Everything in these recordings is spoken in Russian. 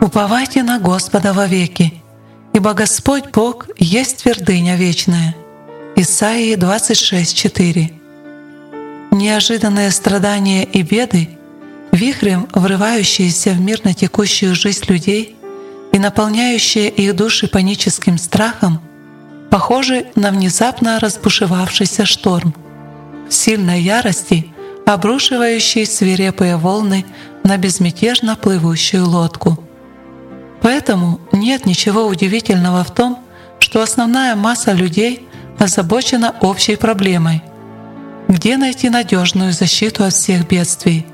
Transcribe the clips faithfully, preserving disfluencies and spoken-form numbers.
Уповайте на Господа вовеки, ибо Господь Бог есть твердыня вечная. Исайя двадцать шесть четыре. Неожиданные страдания и беды, вихрем врывающиеся в мирно текущую жизнь людей и наполняющие их души паническим страхом, похожи на внезапно разбушевавшийся шторм, в сильной ярости обрушивающий свирепые волны на безмятежно плывущую лодку. Поэтому нет ничего удивительного в том, что основная масса людей озабочена общей проблемой — где найти надежную защиту от всех бедствий.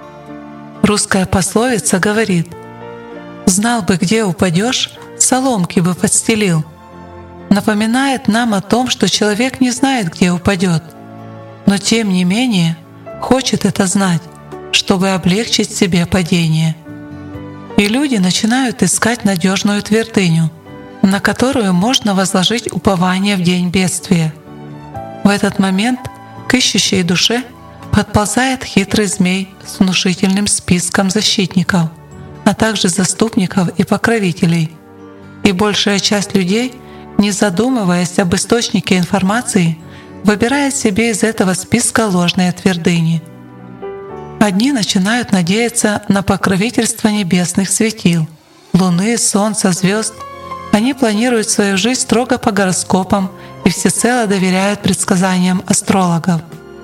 Русская пословица говорит: «Знал бы, где упадешь, соломки бы подстелил». Напоминает нам о том, что человек не знает, где упадет, но тем не менее хочет это знать, чтобы облегчить себе падение. И люди начинают искать надежную твердыню, на которую можно возложить упование в день бедствия. В этот момент к ищущей душе подползает хитрый змей с внушительным списком защитников, а также заступников и покровителей. И большая часть людей, не задумываясь об источнике информации, выбирает себе из этого списка ложные твердыни. Одни начинают надеяться на покровительство небесных светил, луны, солнца, звезд. Они планируют свою жизнь строго по гороскопам и всецело доверяют предсказаниям астрологов.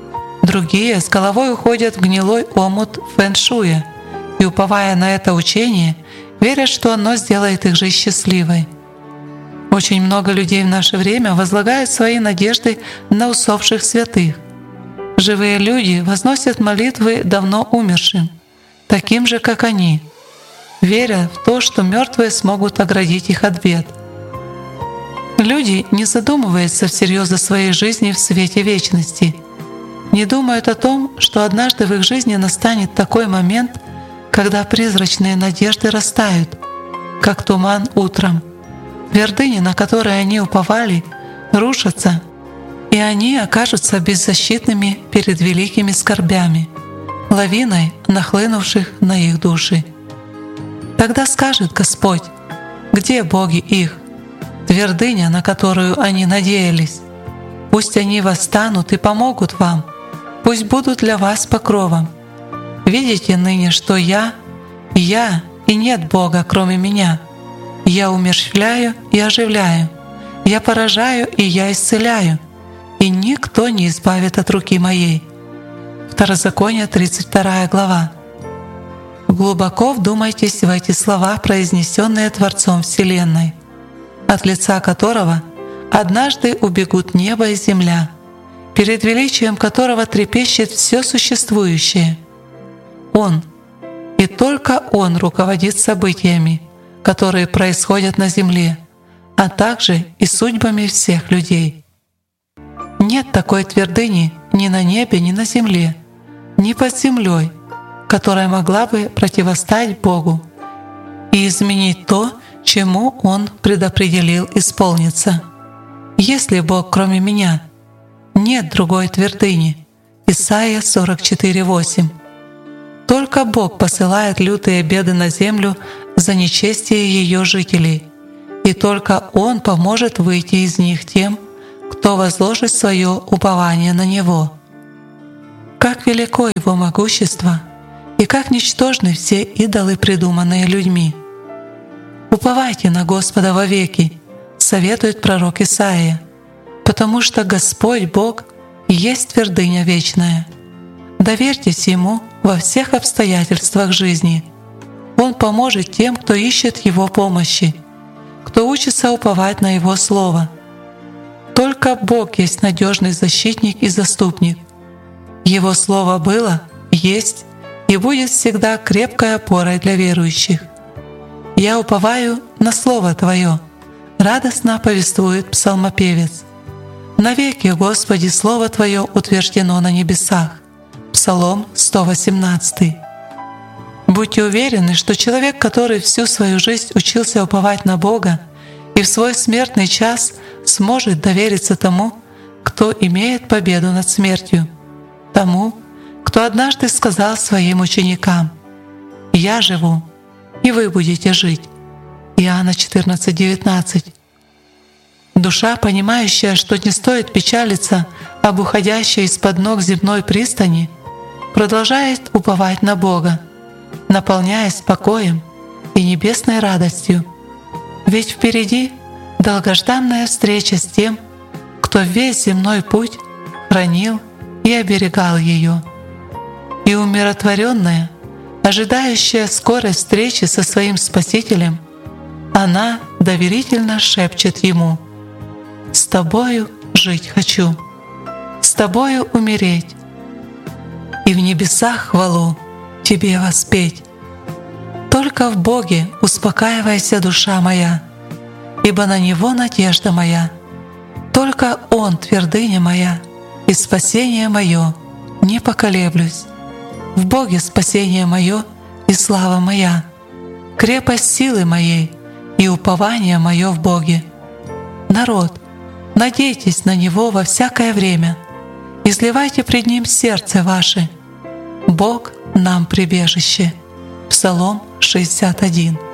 Другие с головой уходят в гнилой омут фэн-шуя и, уповая на это учение, верят, что оно сделает их жизнь счастливой. Очень много людей в наше время возлагают свои надежды на усопших святых. Живые люди возносят молитвы давно умершим, таким же, как они, веря в то, что мертвые смогут оградить их от бед. Люди не задумываются всерьез о своей жизни в свете вечности, не думают о том, что однажды в их жизни настанет такой момент, когда призрачные надежды растают, как туман утром. Твердыни, на которые они уповали, рушатся, и они окажутся беззащитными перед великими скорбями, лавиной нахлынувших на их души. Тогда скажет Господь: где боги их, твердыня, на которую они надеялись? Пусть они восстанут и помогут вам, пусть будут для вас покровом. Видите ныне, что я, я и нет Бога, кроме меня. Я умерщвляю и оживляю, я поражаю и я исцеляю, и никто не избавит от руки моей». Второзаконие, тридцать вторая глава. Глубоко вдумайтесь в эти слова, произнесенные Творцом Вселенной, от лица которого однажды убегут небо и земля, перед величием которого трепещет все существующее. Он, и только Он руководит событиями, которые происходят на земле, а также и судьбами всех людей. Нет такой твердыни ни на небе, ни на земле, ни под землей, которая могла бы противостать Богу и изменить то, чему Он предопределил исполниться. Есть ли Бог, кроме меня? Нет другой твердыни. Исайя сорок четыре восемь. Только Бог посылает лютые беды на землю за нечестие ее жителей, и только Он поможет выйти из них тем, кто возложит свое упование на Него. Как велико Его могущество, и как ничтожны все идолы, придуманные людьми. «Уповайте на Господа вовеки», советует пророк Исаия, потому что Господь Бог есть твердыня вечная. Доверьтесь Ему во всех обстоятельствах жизни. Он поможет тем, кто ищет Его помощи, кто учится уповать на Его Слово. Только Бог есть надежный защитник и заступник. Его Слово было, есть и будет всегда крепкой опорой для верующих. «Я уповаю на Слово Твое», радостно повествует псалмопевец. «Навеки, Господи, Слово Твое утверждено на небесах». Псалом сто восемнадцать. Будьте уверены, что человек, который всю свою жизнь учился уповать на Бога и в свой смертный час сможет довериться тому, кто имеет победу над смертью, тому, кто однажды сказал своим ученикам: «Я живу, и вы будете жить». Иоанна четырнадцать девятнадцать. Душа, понимающая, что не стоит печалиться об уходящей из-под ног земной пристани, продолжает уповать на Бога, наполняясь покоем и небесной радостью. Ведь впереди долгожданная встреча с тем, кто весь земной путь хранил и оберегал ее. И умиротворенная, ожидающая скорой встречи со своим Спасителем, она доверительно шепчет Ему: «С Тобою жить хочу, с Тобою умереть, и в небесах хвалу Тебе воспеть. Только в Боге успокаивайся, душа моя, ибо на Него надежда моя. Только Он твердыня моя и спасение мое, не поколеблюсь. В Боге спасение мое и слава моя, крепость силы моей и упование мое в Боге. Народ, надейтесь на Него во всякое время, изливайте пред Ним сердце ваше. Бог нам прибежище». Псалом шестьдесят один.